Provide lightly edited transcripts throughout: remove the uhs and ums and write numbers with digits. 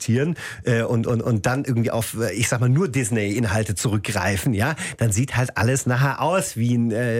und dann irgendwie auf, ich sag mal, nur Disney-Inhalte zurückgreifen, ja, dann sieht halt alles nachher aus wie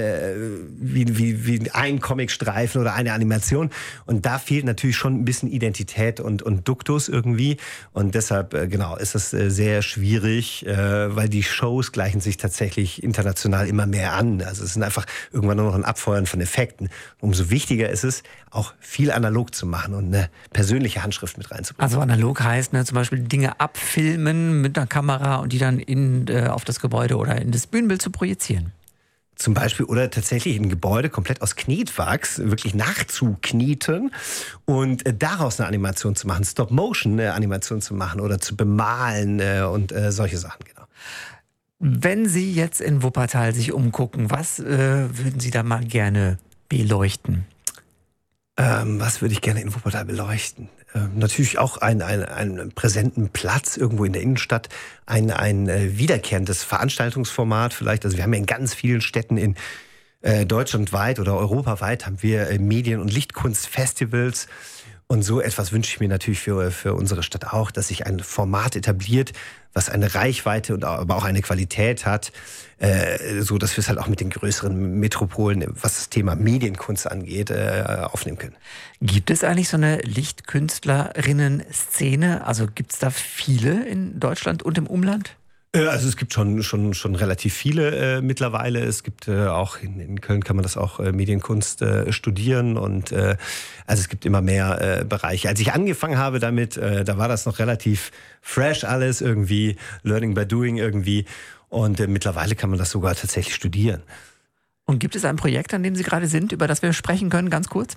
ein Comicstreifen oder eine Animation. Und da fehlt natürlich schon ein bisschen Identität und Duktus irgendwie. Und deshalb, genau, ist es sehr schwierig, weil die Shows gleichen sich tatsächlich international immer mehr an. Also es ist einfach irgendwann nur noch ein Abfeuern von Effekten. Umso wichtiger ist es, auch viel analog zu machen und eine persönliche Handschrift mit reinzubringen. Also analog heißt zum Beispiel Dinge abfilmen mit einer Kamera und die dann auf das Gebäude oder in das Bühnenbild zu projizieren. Zum Beispiel, oder tatsächlich ein Gebäude komplett aus Knetwachs wirklich nachzukneten und daraus eine Animation zu machen, Stop-Motion-Animation zu machen oder zu bemalen und solche Sachen, genau. Wenn Sie jetzt in Wuppertal sich umgucken, was würden Sie da mal gerne beleuchten? Was würde ich gerne in Wuppertal beleuchten? Natürlich auch einen präsenten Platz irgendwo in der Innenstadt, ein wiederkehrendes Veranstaltungsformat vielleicht. Also wir haben ja in ganz vielen Städten in deutschlandweit oder europaweit haben wir Medien- und Lichtkunstfestivals. Und so etwas wünsche ich mir natürlich für unsere Stadt auch, dass sich ein Format etabliert, was eine Reichweite und aber auch eine Qualität hat, so dass wir es halt auch mit den größeren Metropolen, was das Thema Medienkunst angeht, aufnehmen können. Gibt es eigentlich so eine Lichtkünstlerinnen-Szene? Also gibt es da viele in Deutschland und im Umland? Also es gibt schon relativ viele mittlerweile. Es gibt auch in Köln kann man das auch Medienkunst studieren und also es gibt immer mehr Bereiche. Als ich angefangen habe damit, da war das noch relativ fresh alles irgendwie, Learning by Doing irgendwie und mittlerweile kann man das sogar tatsächlich studieren. Und gibt es ein Projekt, an dem Sie gerade sind, über das wir sprechen können, ganz kurz?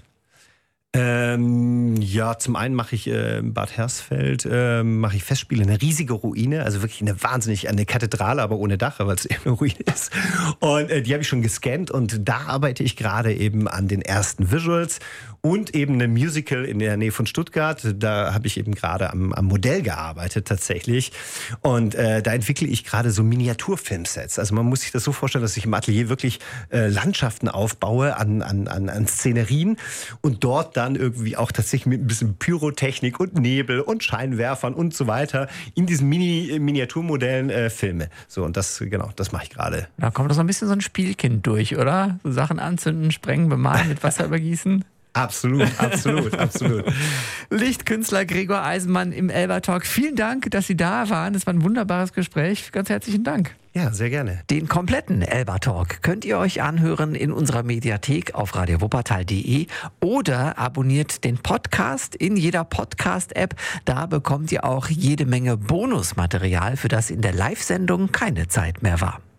Ja, zum einen mache ich in Bad Hersfeld mache ich Festspiele, eine riesige Ruine, also wirklich eine Kathedrale, aber ohne Dach, weil es eben eine Ruine ist. Und die habe ich schon gescannt und da arbeite ich gerade eben an den ersten Visuals und eben eine Musical in der Nähe von Stuttgart. Da habe ich eben gerade am Modell gearbeitet tatsächlich und da entwickle ich gerade so Miniaturfilmsets. Also man muss sich das so vorstellen, dass ich im Atelier wirklich Landschaften aufbaue an Szenerien und dort dann irgendwie auch tatsächlich mit ein bisschen Pyrotechnik und Nebel und Scheinwerfern und so weiter in diesen Miniaturmodellen filme. So, und das mache ich gerade. Da kommt doch so ein bisschen so ein Spielkind durch, oder? So Sachen anzünden, sprengen, bemalen, mit Wasser übergießen. Absolut. Lichtkünstler Gregor Eisenmann im Elba-Talk. Vielen Dank, dass Sie da waren. Es war ein wunderbares Gespräch. Ganz herzlichen Dank. Ja, sehr gerne. Den kompletten Elba-Talk könnt ihr euch anhören in unserer Mediathek auf radiowuppertal.de oder abonniert den Podcast in jeder Podcast-App. Da bekommt ihr auch jede Menge Bonusmaterial, für das in der Live-Sendung keine Zeit mehr war.